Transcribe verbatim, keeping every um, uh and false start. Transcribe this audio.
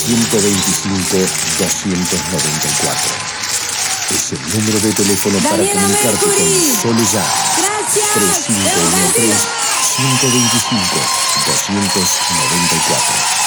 ciento veinticinco, doscientos noventa y cuatro. Es el número de teléfono para Daniela comunicarte Mercury. con Soledad. Gracias. tres cinco uno tres, ciento veinticinco, doscientos noventa y cuatro.